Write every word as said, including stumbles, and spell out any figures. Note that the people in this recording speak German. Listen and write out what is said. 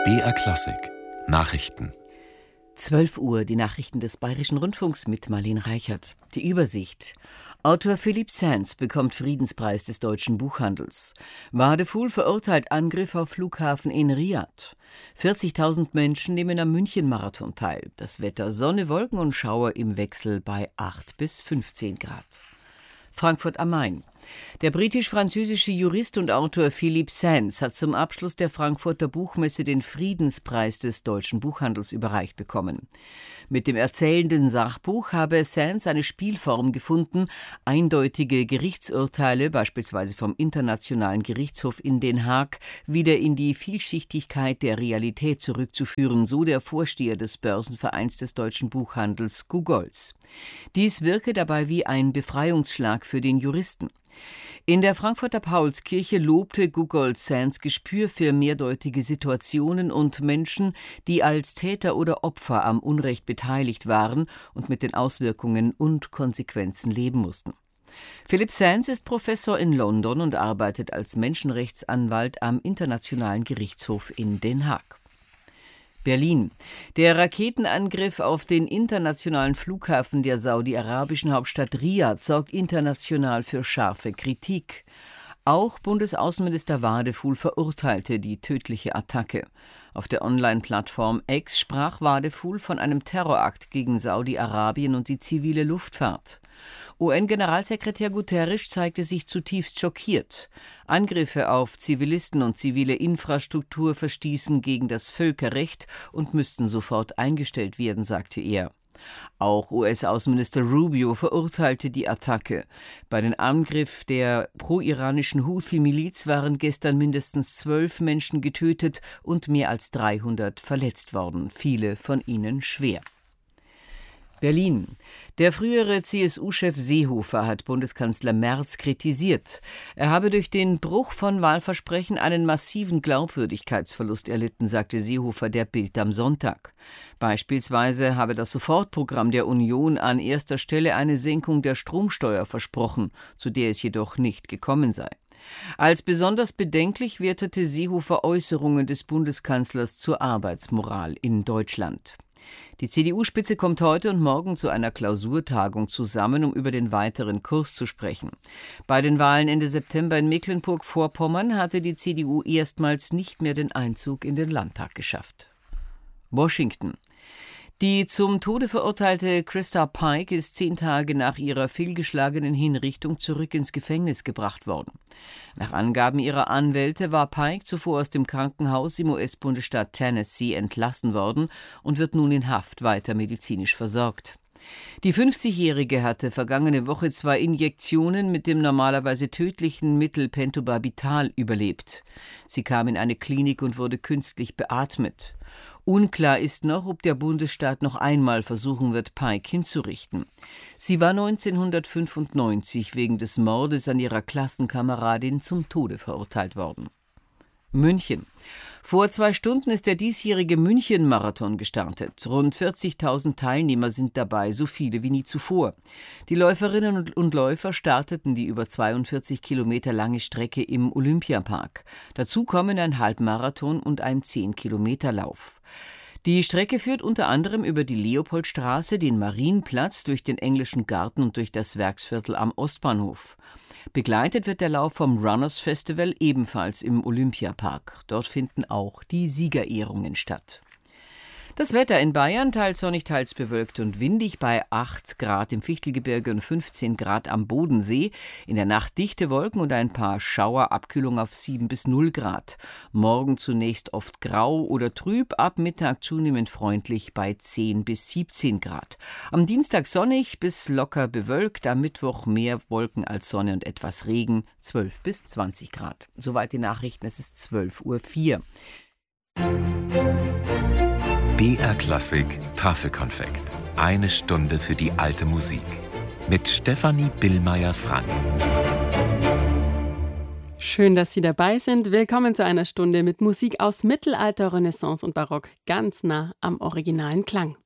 B R Klassik Nachrichten. zwölf Uhr, die Nachrichten des Bayerischen Rundfunks mit Marlene Reichert. Die Übersicht. Autor Philippe Sands bekommt Friedenspreis des deutschen Buchhandels. Wadefuhl verurteilt Angriff auf Flughafen in Riad. vierzigtausend Menschen nehmen am München-Marathon teil. Das Wetter: Sonne, Wolken und Schauer im Wechsel bei acht bis fünfzehn Grad. Frankfurt am Main. Der britisch-französische Jurist und Autor Philippe Sands hat zum Abschluss der Frankfurter Buchmesse den Friedenspreis des deutschen Buchhandels überreicht bekommen. Mit dem erzählenden Sachbuch habe Sands eine Spielform gefunden, eindeutige Gerichtsurteile, beispielsweise vom Internationalen Gerichtshof in Den Haag, wieder in die Vielschichtigkeit der Realität zurückzuführen, so der Vorsteher des Börsenvereins des deutschen Buchhandels Gugols. Dies wirke dabei wie ein Befreiungsschlag für den Juristen. In der Frankfurter Paulskirche lobte Gugol Sands Gespür für mehrdeutige Situationen und Menschen, die als Täter oder Opfer am Unrecht beteiligt waren und mit den Auswirkungen und Konsequenzen leben mussten. Philippe Sands ist Professor in London und arbeitet als Menschenrechtsanwalt am Internationalen Gerichtshof in Den Haag. Berlin. Der Raketenangriff auf den internationalen Flughafen der saudi-arabischen Hauptstadt Riad sorgt international für scharfe Kritik. Auch Bundesaußenminister Wadefuhl verurteilte die tödliche Attacke. Auf der Online-Plattform X sprach Wadefuhl von einem Terrorakt gegen Saudi-Arabien und die zivile Luftfahrt. U N-Generalsekretär Guterres zeigte sich zutiefst schockiert. Angriffe auf Zivilisten und zivile Infrastruktur verstießen gegen das Völkerrecht und müssten sofort eingestellt werden, sagte er. Auch U S-Außenminister Rubio verurteilte die Attacke. Bei dem Angriff der pro-iranischen Houthi-Miliz waren gestern mindestens zwölf Menschen getötet und mehr als dreihundert verletzt worden, viele von ihnen schwer. Berlin. Der frühere C S U-Chef Seehofer hat Bundeskanzler Merz kritisiert. Er habe durch den Bruch von Wahlversprechen einen massiven Glaubwürdigkeitsverlust erlitten, sagte Seehofer der Bild am Sonntag. Beispielsweise habe das Sofortprogramm der Union an erster Stelle eine Senkung der Stromsteuer versprochen, zu der es jedoch nicht gekommen sei. Als besonders bedenklich wertete Seehofer Äußerungen des Bundeskanzlers zur Arbeitsmoral in Deutschland. Die C D U-Spitze kommt heute und morgen zu einer Klausurtagung zusammen, um über den weiteren Kurs zu sprechen. Bei den Wahlen Ende September in Mecklenburg-Vorpommern hatte die C D U erstmals nicht mehr den Einzug in den Landtag geschafft. Washington. Die zum Tode verurteilte Krista Pike ist zehn Tage nach ihrer fehlgeschlagenen Hinrichtung zurück ins Gefängnis gebracht worden. Nach Angaben ihrer Anwälte war Pike zuvor aus dem Krankenhaus im U S-Bundesstaat Tennessee entlassen worden und wird nun in Haft weiter medizinisch versorgt. Die fünfzigjährige hatte vergangene Woche zwei Injektionen mit dem normalerweise tödlichen Mittel Pentobarbital überlebt. Sie kam in eine Klinik und wurde künstlich beatmet. Unklar ist noch, ob der Bundesstaat noch einmal versuchen wird, Pike hinzurichten. Sie war neunzehnhundertfünfundneunzig wegen des Mordes an ihrer Klassenkameradin zum Tode verurteilt worden. München. Vor zwei Stunden ist der diesjährige München-Marathon gestartet. Rund vierzigtausend Teilnehmer sind dabei, so viele wie nie zuvor. Die Läuferinnen und Läufer starteten die über zweiundvierzig Kilometer lange Strecke im Olympiapark. Dazu kommen ein Halbmarathon und ein zehn Kilometer Lauf. Die Strecke führt unter anderem über die Leopoldstraße, den Marienplatz, durch den Englischen Garten und durch das Werksviertel am Ostbahnhof. Begleitet wird der Lauf vom Runners Festival ebenfalls im Olympiapark. Dort finden auch die Siegerehrungen statt. Das Wetter in Bayern: teils sonnig, teils bewölkt und windig bei acht Grad im Fichtelgebirge und fünfzehn Grad am Bodensee. In der Nacht dichte Wolken und ein paar Schauer, Abkühlung auf sieben bis null Grad. Morgen zunächst oft grau oder trüb, ab Mittag zunehmend freundlich bei zehn bis siebzehn Grad. Am Dienstag sonnig bis locker bewölkt, am Mittwoch mehr Wolken als Sonne und etwas Regen, zwölf bis zwanzig Grad. Soweit die Nachrichten, es ist zwölf Uhr vier. B R Klassik Tafelkonfekt. Eine Stunde für die alte Musik. Mit Stefanie Billmeier-Frank. Schön, dass Sie dabei sind. Willkommen zu einer Stunde mit Musik aus Mittelalter, Renaissance und Barock, ganz nah am originalen Klang.